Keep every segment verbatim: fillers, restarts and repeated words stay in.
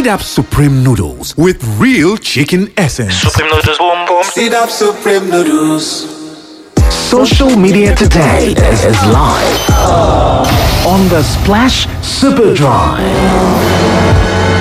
Seed Up Supreme Noodles with real chicken essence. Supreme Noodles, boom boom. Seed Up Supreme Noodles. Social media today is live on the Splash Super Drive.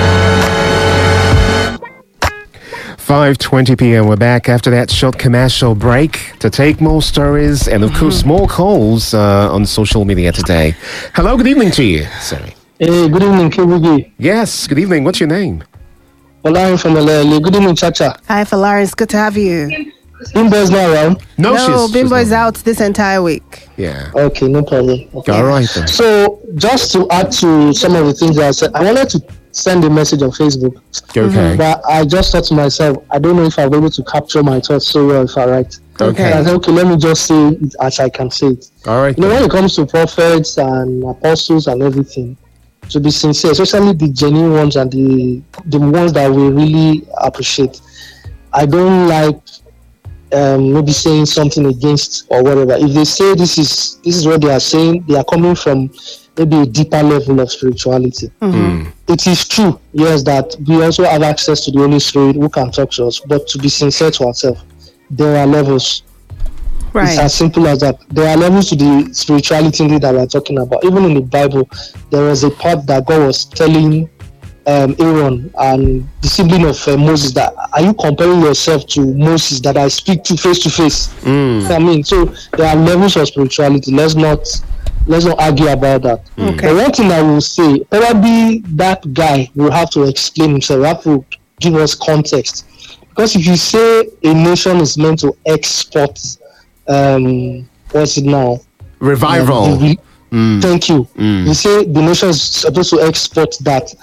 five twenty p.m. We're back after that short commercial break to take more stories and, of course, more calls uh, on social media today. Hello, good evening to you. Sorry. Hey, good evening, K B G. Yes, good evening. What's your name? Falari from L A. Good evening, Chacha. Hi, Falari. It's good to have you. Bimbo is not around. No, no she's, Bimbo she's is out this entire week. Yeah. Okay, no problem. Okay. All right then. So, just to add to some of the things that I said, I wanted to send a message on Facebook. Okay. But I just thought to myself, I don't know if I'll be able to capture my thoughts so well if I write. Okay. I said, okay, let me just say it as I can say it. All right. You know, when it comes to prophets and apostles and everything, to be sincere, especially the genuine ones and the the ones that we really appreciate, I don't like um, maybe saying something against or whatever. If they say this is this is what they are saying, they are coming from maybe a deeper level of spirituality. Mm. It is true, yes, that we also have access to the Holy Spirit who can talk to us, but to be sincere to ourselves, there are levels. Right. It's as simple as that. There are levels to the spirituality that we're talking about. Even in the Bible, there was a part that God was telling um, Aaron and the sibling of uh, Moses that, are you comparing yourself to Moses that I speak to face to face? Mm. I mean, so there are levels of spirituality. Let's not let's not argue about that. Okay. But one thing I will say, probably that guy will have to explain himself, have to give us context. Because if you say a nation is meant to export um what's it now Revival. Um, the, Mm. Thank you. Mm. You say the nation is supposed to export that.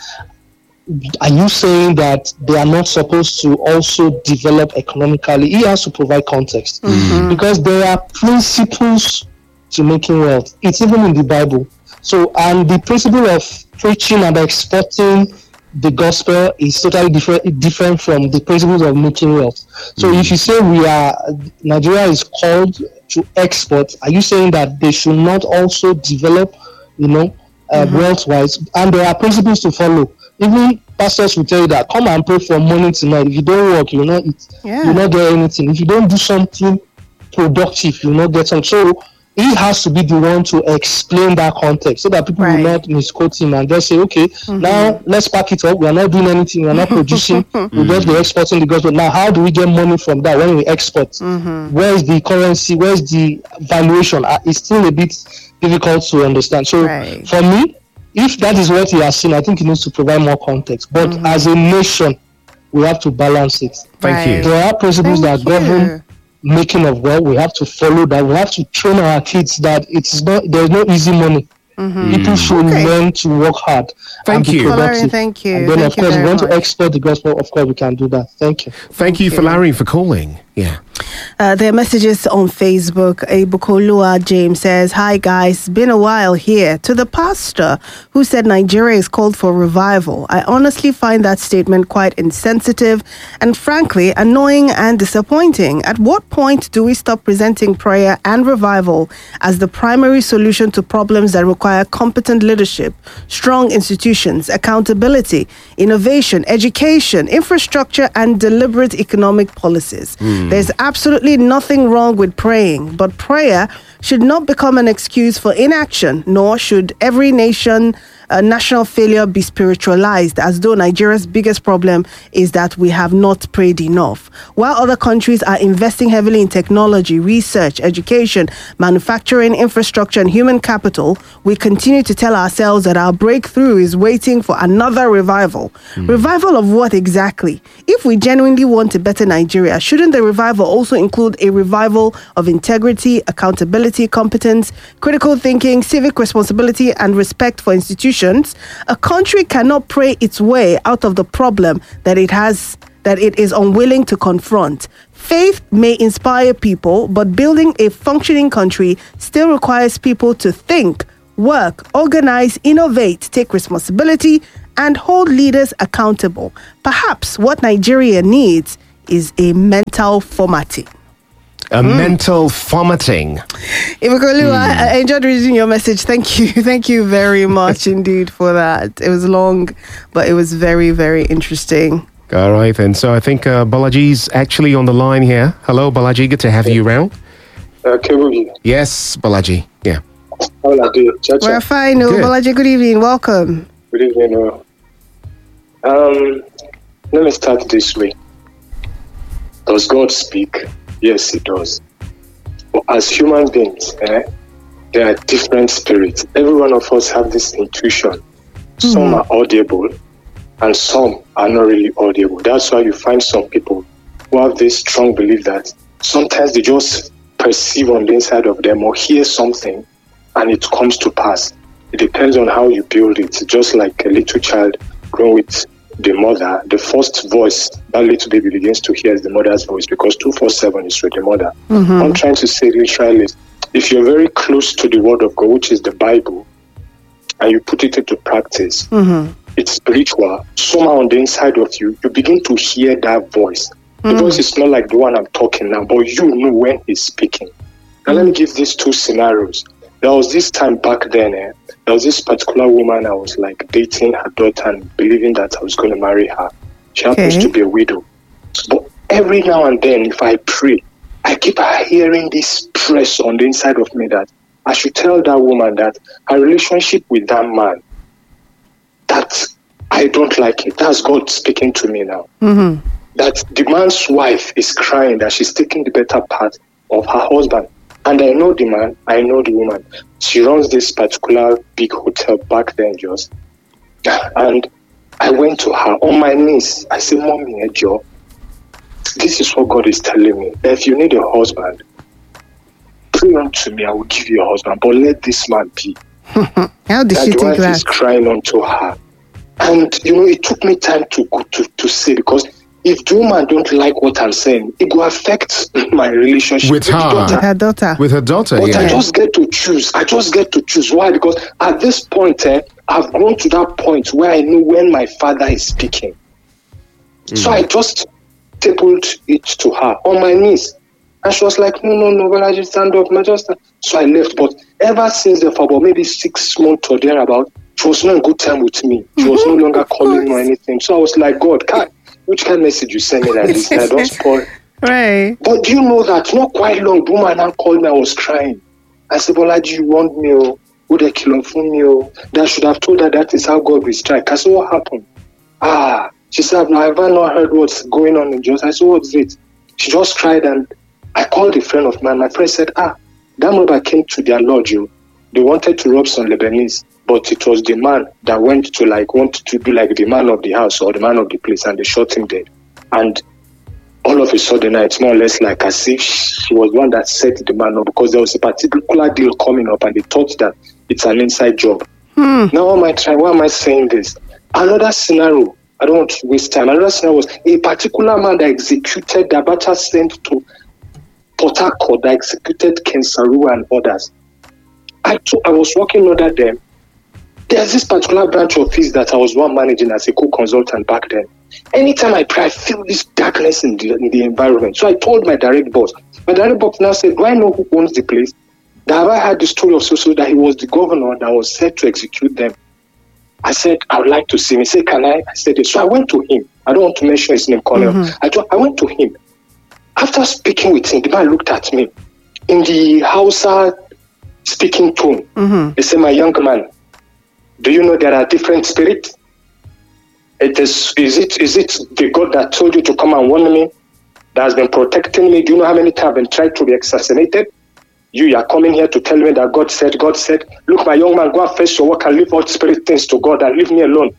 Are you saying that they are not supposed to also develop economically? He has to provide context. Mm-hmm. Because there are principles to making wealth. It's even in the Bible. So, and the principle of preaching and exporting the gospel is totally different different from the principles of making wealth. So mm-hmm. if you say we are Nigeria is called to export, are you saying that they should not also develop, you know, uh, mm-hmm. wealth-wise? And there are principles to follow. Even pastors will tell you that come and pray for money tonight. If you don't work, you will not eat. Yeah. You will not get anything. If you don't do something productive, you will not get something. So he has to be the one to explain that context so that people Right. will not misquote him and just say, okay, Mm-hmm. now let's pack it up. We are not doing anything. We are not producing. We're just be exporting the gospel. Now, how do we get money from that when we export? Mm-hmm. Where is the currency? Where is the valuation? Uh, it's still a bit difficult to understand. So Right. for me, if that is what he has seen, I think he needs to provide more context. But Mm-hmm. as a nation, we have to balance it. Thank Right. you. There are principles Thank that govern you. making of wealth. We have to follow that. We have to train our kids that it's not there's no easy money. Mm-hmm. People should Okay. learn to work hard. Thank and be you. productive. Falari, thank you. And then, Thank of you course, we very want much. to export the gospel. Of course, we can do that. Thank you. Thank you, you. Falari, for calling. Yeah. Uh, there are messages on Facebook. Ebukolua James says, hi guys, been a while here. To the pastor who said Nigeria is called for revival, I honestly find that statement quite insensitive and frankly annoying and disappointing. At what point do we stop presenting prayer and revival as the primary solution to problems that require competent leadership, strong institutions, accountability, innovation, education, infrastructure, and deliberate economic policies? There's absolutely nothing wrong with praying, but prayer should not become an excuse for inaction, nor should every nation uh, national failure be spiritualized as though Nigeria's biggest problem is that we have not prayed enough. While other countries are investing heavily in technology, research, education, manufacturing, infrastructure, and human capital, we continue to tell ourselves that our breakthrough is waiting for another revival. Mm. Revival of what exactly? If we genuinely want a better Nigeria, shouldn't the revival also include a revival of integrity, accountability, competence, critical thinking, civic responsibility, and respect for institutions? A country cannot pray its way out of the problem that it has, that it is unwilling to confront. Faith may inspire people, but building a functioning country still requires people to think, work, organize, innovate, take responsibility, and hold leaders accountable. Perhaps what Nigeria needs is a mental formatting. a mental formatting. Ibukolu, I, I enjoyed reading your message. Thank you. Thank you very much indeed for that. It was long, but it was very, very interesting. All right, and so I think uh, Balaji's actually on the line here. Hello, Balaji. Good to have you around. Okay, Ruby. Yes, Balaji. Yeah. How are you? Chacha. We're fine. Oh, Good. Balaji, good evening. Welcome. Good evening. uh. Um, let me start this way. Does God speak? Yes, He does. But as human beings, eh, there are different spirits. Every one of us have this intuition. Some are audible, and some are not really audible. That's why you find some people who have this strong belief that sometimes they just perceive on the inside of them or hear something, and it comes to pass. It depends on how you build it. Just like a little child growing with the mother, the first voice that little baby begins to hear is the mother's voice, because two forty-seven is with the mother. Mm-hmm. I'm trying to say literally, if you're very close to the word of God, which is the Bible, and you put it into practice, Mm-hmm. it's spiritual. Somehow on the inside of you, you begin to hear that voice. The voice is not like the one I'm talking now, but you know when he's speaking. Now let me give these two scenarios. There was this time back then, eh, there was this particular woman I was like dating her daughter and believing that I was going to marry her. She happens Okay. to be a widow. But every now and then, if I pray, I keep hearing this press on the inside of me that I should tell that woman that her relationship with that man, that I don't like it. That's God speaking to me now. Mm-hmm. That the man's wife is crying that she's taking the better part of her husband. And I know the man, I know the woman. She runs this particular big hotel back then just. And I went to her on my knees. I said, Mommy, Joe, this is what God is telling me. If you need a husband, pray unto me, I will give you a husband. But let this man be. How did That she the take wife that? is crying unto her. And, you know, it took me time to to, to say, because if the woman don't like what I'm saying, it will affect my relationship With the her. daughter. With her daughter. With her daughter, But I yeah. just get to choose. I just get to choose. Why? Because at this point, eh, I've grown to that point where I know when my father is speaking. So I just tabled it to her on my knees. And she was like, no, no, no, well, I just stand up. I just... So I left. But ever since then, for about maybe six months or thereabout, she was not in good time with me. She was no longer calling me or anything. So I was like, God, can which kind of message you send me like this? I don't spoil. Right. But do you know that not quite long, the woman now called me, I was crying. I said, Bolaji, you want me? Oh, would they kill for me? Oh, that should have told her that is how God will strike. I said, what happened? Ah, she said, I've never not heard what's going on in Jos. I said, what's it? She just cried, and I called a friend of mine. My friend said, ah, that mother came to their lodge. Oh. They wanted to rob some Lebanese, but it was the man that went to like, wanted to be like the man of the house or the man of the place, and they shot him dead. And all of a sudden, it's more or less like as if she was the one that set the man up, because there was a particular deal coming up and they thought that it's an inside job. Hmm. Now, why am I trying? Why am I saying this? Another scenario, I don't want to waste time. Another scenario was a particular man that executed, the Abacha sent to Port Harcourt, that executed Ken Saru and others. I, took, I was working under them. There's this particular branch office that I was one managing as a co-consultant back then. Anytime I pray, I feel this darkness in the, in the environment. So I told my direct boss. My direct boss now said, do I know who owns the place? That have I heard the story of so-so that he was the governor that was set to execute them? I said, I would like to see him. He said, can I? I said, yes. So I went to him. I don't want to mention his name, Colonel. Mm-hmm. I, told, I went to him. After speaking with him, the man looked at me. In the Hausa speaking tone, Mm-hmm. he said, my young man, do you know there are different spirits? It is, is it is it the God that told you to come and warn me, that has been protecting me? Do you know how many times I've been tried to be assassinated? You, you are coming here to tell me that God said, God said, look, my young man, go and face your work and leave all spirit things to God and leave me alone.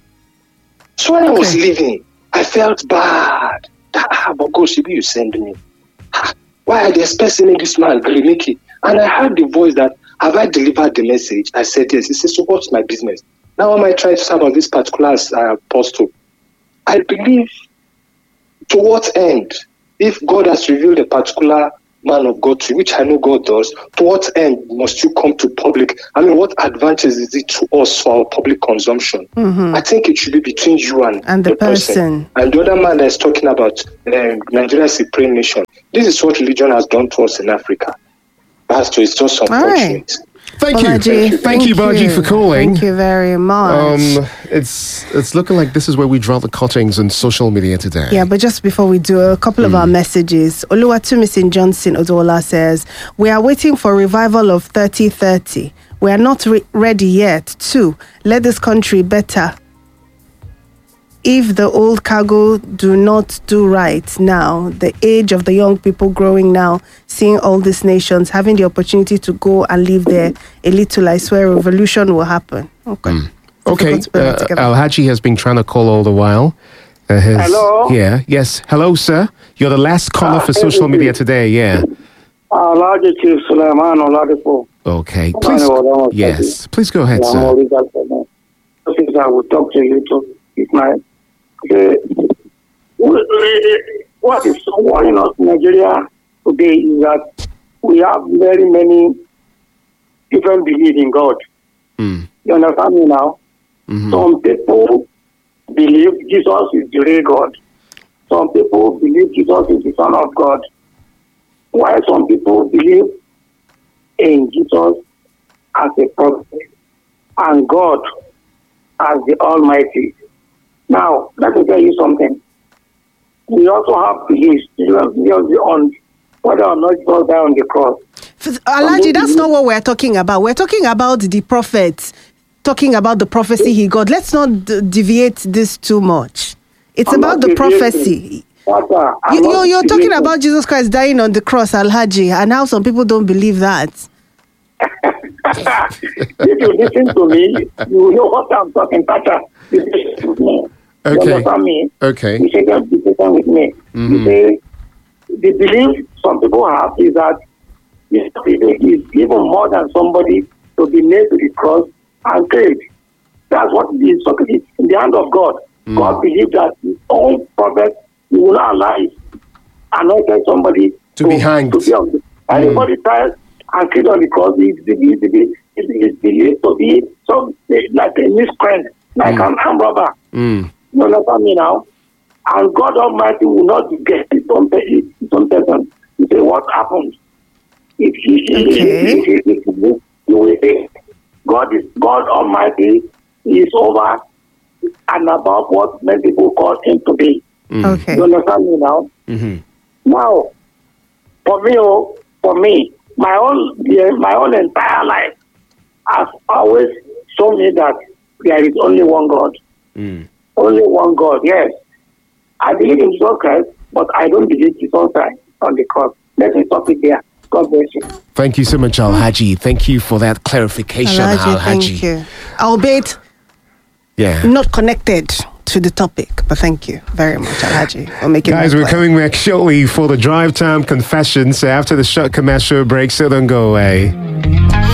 So when I was leaving, I felt bad. That, ah, but God, should you send me? Ah, why are they expecting me this man, Grimiki? And I heard the voice that, have I delivered the message? I said, yes. He said, so what's my business? Now am I trying to serve on this particular uh, apostle? I believe to what end? If God has revealed a particular man of God to, which I know God does, to what end must you come to public? I mean, what advantage is it to us for our public consumption? Mm-hmm. I think it should be between you and, and the, the person. person. And the other man that is talking about uh, Nigeria is a praying nation. This is what religion has done to us in Africa. That's true. It's just unfortunate. Right. Thank, Bolaji, you. thank you, thank thank you, Baji, you. for calling. Thank you very much. Um, it's it's looking like this is where we draw the cuttings on social media today. Yeah, but just before we do, a couple of Mm. our messages. Oluwatumisin Johnson Ozola says, we are waiting for revival of thirty thirty. We are not re- ready yet. Two, let this country better. If the old cargo do not do right now, the age of the young people growing now, seeing all these nations, having the opportunity to go and live there a little, I swear revolution will happen. Okay. Mm. Okay, Difficult to put that uh, together. Al-Haji has been trying to call all the while. Uh, his, Hello? Yeah, yes. Hello, sir. You're the last caller Uh, for social media today, yeah. Alhaji Chief Suleiman Oladipo. Okay, please. Yes, please go ahead, sir. I will talk to you to it's my uh, what is so worrying us in Nigeria today is that we have very many different beliefs in God. Mm. You understand me now? Mm-hmm. Some people believe Jesus is the real God. Some people believe Jesus is the Son of God. While some people believe in Jesus as a prophet and God as the Almighty. Now, let me tell you something. We also have beliefs on whether or not Jesus died on the cross. Alhaji, that's not what we're talking about. We're talking about the prophet, talking about the prophecy he got. Let's not d- deviate this too much. It's I'm about not the deviating. prophecy. Father, I'm You, not you're, you're talking deviating. about Jesus Christ dying on the cross, Alhaji, and how some people don't believe that. If you listen to me, you know what I'm talking about. You listen to me. You Okay. understand me? Okay. You say just be patient with me. Mhm. You say the belief some people have is that this is even more than somebody to be nailed to the cross and killed. That's what it is. It's in the hand of God. Mm. God believed that his own prophet will not allow his anointed somebody To be hanged. To be on the, anybody tries and killed on the cross is believed to be is, is believed to be some like a miscreant, like Mm. an armed robber. Mm. You understand me now? And God Almighty will not get his own, his own person. You say, what happened? If he, Okay. if, if, if, if, if, you will say, God is God Almighty is over and above what many people call him to be. Mm. Okay. You understand me now? Mm-hmm. Now, for me, oh, for me, my own yeah, my own entire life has always shown me that there is only one God. Mm. Only one God, yes. I believe in Jesus Christ, but I don't believe Jesus died on the cross. Let me stop it there. God bless you. Thank you so much, Al-Haji. Thank you for that clarification, Alhaji, Al-Haji. thank you. Albeit Yeah. not connected to the topic, but thank you very much, Alhaji, for making Guys, that we're clear. coming back shortly for the drive time confessions after the short commercial break, so don't go away.